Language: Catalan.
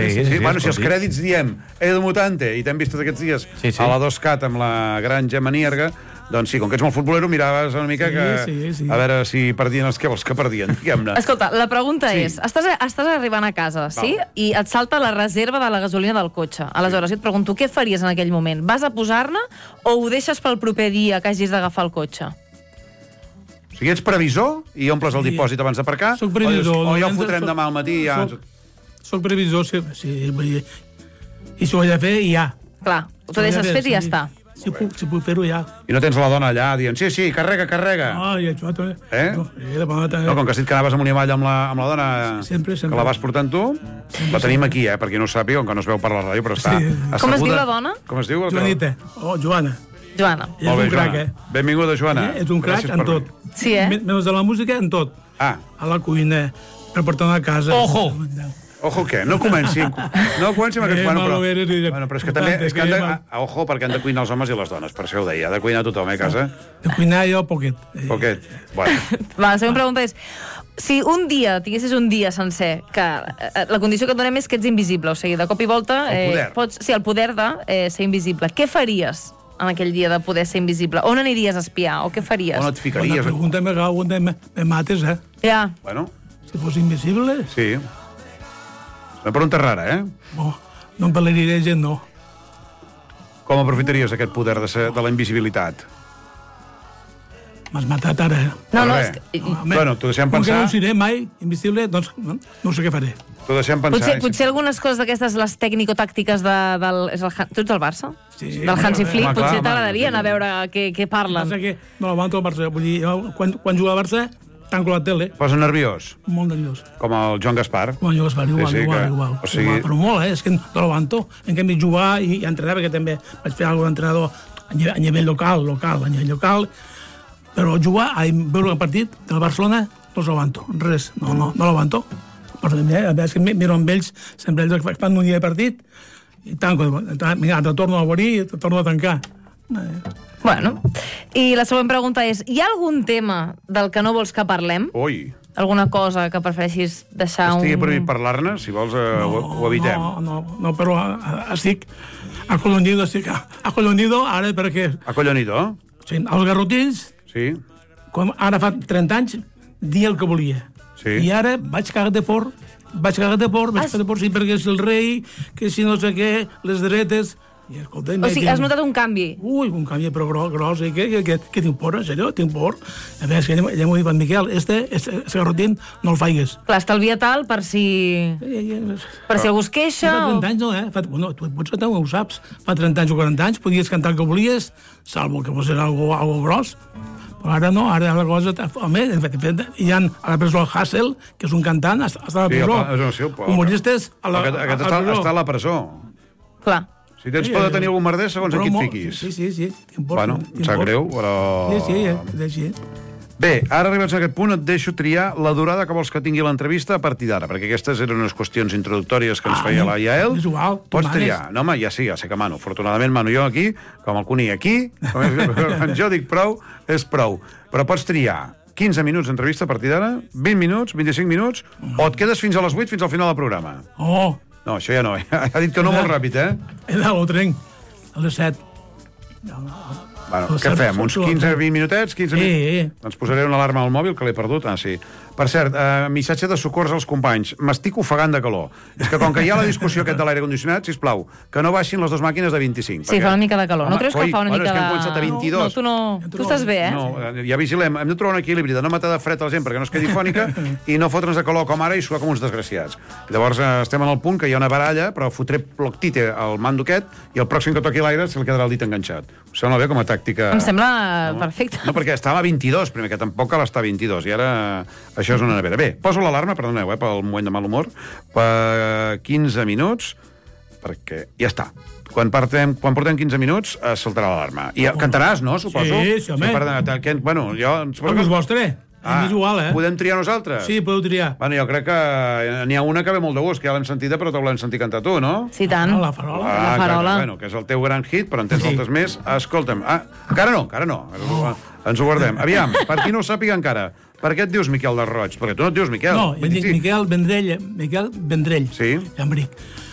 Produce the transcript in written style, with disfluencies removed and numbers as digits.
Sí, bueno, si els crèdits diem Edo Mutante, i t'hem vist tots aquests dies a la 2CAT amb la gran Gemma Nierga, doncs sí, com que ets molt futbolero, miraves una mica Sí. a veure si perdien els que vols que perdien, diguem-ne. Escolta, la pregunta és, estàs arribant a casa, sí? I et salta la reserva de la gasolina del cotxe. Aleshores, jo et pregunto, què faries en aquell moment? Vas a posar-ne o ho deixes pel proper dia que hagis d'agafar el cotxe? O sigui, ets previsor i omples el dipòsit abans d'aparcar? Soc previsor. O ja ho fotrem demà al matí i ja... Soc previsor, sí. I si ho he de fer, ja. Clar, t'ho deixes fet i ja està. Si puc fer-ho, ja. I no tens la dona allà dient, sí, carrega. I això... No, com que has dit que anaves amunt i avall amb la dona Sempre. que la vas portant tu, la tenim aquí, perquè no ho sàpiga, com que no es veu per la ràdio, però està asseguda. Com es diu la dona? Com es diu? Joanita. Joana. Joana. És un crac, Benvinguda, Joana. És un crac en tot. Sí, Menys de la música, en tot. A la cuina, per portar a casa. Ojo, què? No comenci amb aquests... Bueno, però és que també... Ojo, perquè han de cuinar els homes i les dones, per això ho deia. Ha de cuinar tothom, a casa? De cuinar jo, poquet. Poquet. Bueno. La següent pregunta és, si un dia, tinguessis un dia sencer, que la condició que et donem és que ets invisible, o sigui, de cop i volta... El poder. Sí, el poder de ser invisible. Què faries en aquell dia de poder ser invisible? On aniries a espiar? O què faries? On et ficaries? Pregúntame, me mates, Ja. Bueno. Si fos invisible... Sí. Una pregunta rara, No em parlaria de gent, no. Com aprofitaries aquest poder de la invisibilitat? M'has matat ara, No, és que... Bueno, t'ho deixem pensar... Com que no ho seré mai, invisible, doncs no sé què faré. T'ho deixem pensar... Potser algunes coses d'aquestes, les tècnico-tàctics del... Tu ets del Barça? Sí. Del Hansi Flick, home, potser clar, t'agradarien a veure què parlen. Passa que no l'aguanto al Barça. Vull dir, quan jugo al Barça, tanco la tele. Posa nerviós? Molt nerviós. Com el Joan Gaspar? Com el Joan Gaspar, igual. O sigui... Però molt, és que no l'aguanto. En canvi, jugar i entrenar, perquè també vaig fer alguna d'entrenador a nivell local, però jugar, a veure el partit del Barcelona, no l'aguanto, res, no l'aguanto. Però a vegades que miro amb ells, sempre ells fan un dia de partit, i tanco, torno a obrir i torno a tancar. Bueno, i la següent pregunta és, hi ha algun tema del que no vols que parlem? Ui. Alguna cosa que prefereixis deixar Estigui prohibit parlar-ne, si vols ho evitem. No, però estic acollonido ara perquè... Acollonido? Sí, els garrotins, ara fa 30 anys, dia el que volia. I ara vaig cagar de por, sí, perquè és el rei, que si no sé què, les dretes... O sigui, has notat un canvi? Ui, un canvi però gros. Què tinc por, en sèrio? Tinc por. A veure, ja m'ho diu en Miquel, este garrotín no el faigues. Clar, estalvia tal per si... Per si algú es queixa... Fa 30 anys, no, Bueno, tu potser també ho saps. Fa 30 anys o 40 anys podies cantar el que volies, salvo que fos algo gros. Però ara no, ara la cosa... Home, en fet, hi ha a la presó el Hassel, que és un cantant, està a la presó. Humoristes a la presó. Aquest està a la presó. Clar. Si tens por de tenir algun merder, segons a qui et fiquis. Sí. Bueno, em sap greu, però... Sí. Bé, ara arribats a aquest punt et deixo triar la durada que vols que tingui l'entrevista a partir d'ara, perquè aquestes eren unes qüestions introductòries que ens feia la Yael. És igual, pots triar. No, home, ja sé que mano. Afortunadament mano jo aquí, com el Cuní aquí, quan jo dic prou, és prou. Però pots triar 15 minuts d'entrevista a partir d'ara, 20 minuts, 25 minuts, o et quedes fins a les 8, fins al final del programa. No, això ja no. Ha dit que no molt ràpid, He d'anar al tren, a les 7. Bueno, què fem? Uns 15-20 minutets? 15 minuts? Doncs posaré una alarma al mòbil, que l'he perdut. Sí. Per cert, missatge de socors als companys. M'estic ofegant de calor. És que com que hi ha la discussió aquest de l'aire condicionat, sisplau, que no baixin les dues màquines de 25. Sí, fa una mica de calor. No creus que fa una mica de... És que hem començat a 22. No, tu estàs bé, No, ja vigilem. Hem de trobar un equilibri de no matar de fred a la gent perquè no es quedi fònica i no fotre'ns de calor com ara i suar com uns desgraciats. Llavors estem en el punt que hi ha una baralla, però fotré ploctite al mando aquest i el pròxim que toqui l'aire se li quedarà el dit enganxat. Us sembla bé com a tàctica? Em sembla perfecte. No, perquè estava a 22, primer, que tampoc cal estar a 22, i ara això és una nevera. Bé, poso l'alarma, perdoneu, pel moment de mal humor, per 15 minuts, perquè ja està. Quan portem 15 minuts, saltarà l'alarma. I cantaràs, no, suposo? Sí, home. Bueno, jo... Com és vostre? És igual, Podem triar nosaltres? Sí, podeu triar. Bueno, jo crec que n'hi ha una que ve molt de gust, que ja l'hem sentida, però te volem sentir cantar tu, no? Sí, tant. La farola. La farola. Bueno, que és el teu gran hit, però en tens altres més. Escolta'm. Encara no. Ens ho guardem. Aviam, per qui no ho sàpiga encara, per què et dius Miquel del Roig? Perquè tu no et dius Miquel. No, em dic Miquel Vendrell. Sí? Llambrik.